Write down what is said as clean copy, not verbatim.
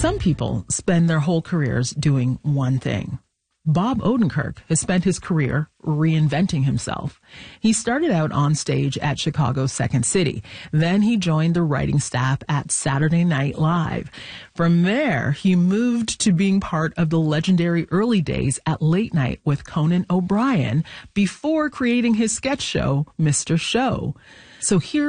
Some people spend their whole careers doing one thing. Bob Odenkirk has spent his career reinventing himself. He started out on stage at Chicago's Second City. Then he joined the writing staff at Saturday Night Live. From there, he moved to being part of the legendary early days at Late Night with Conan O'Brien before creating his sketch show, Mr. Show. So here